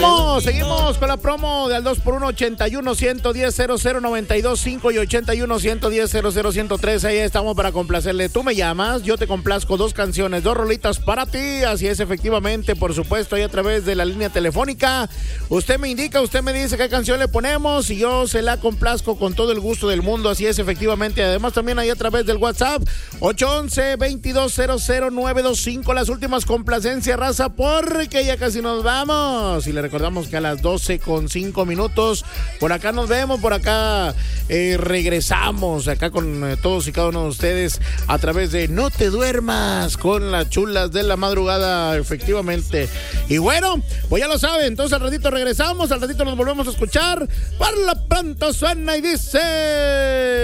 Seguimos con la promo de al 2x1 81 110 0092.5 y 81 110 00103. Ahí estamos para complacerle. Tú me llamas, yo te complazco 2 canciones, 2 rolitas para ti. Así es, efectivamente, por supuesto, ahí a través de la línea telefónica. Usted me indica, usted me dice qué canción le ponemos y yo se la complazco con todo el gusto del mundo. Así es, efectivamente. Además, también ahí a través del WhatsApp 811-2200-925. Las últimas complacencias, raza, porque ya casi nos vamos. Y le recordamos que a las 12:05 por acá nos vemos, por acá regresamos acá con todos y cada uno de ustedes a través de No Te Duermas con las chulas de la madrugada, efectivamente. Y bueno, pues ya lo saben, entonces al ratito regresamos, al ratito nos volvemos a escuchar. Por lo pronto suena y dice...